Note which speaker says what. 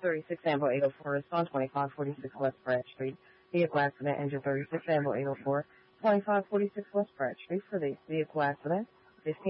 Speaker 1: 36 Sambo 804, respond 2546 West Pratt Street. Vehicle accident, engine 36 Sambo 804, 2546 West Pratt Street for the vehicle accident. 15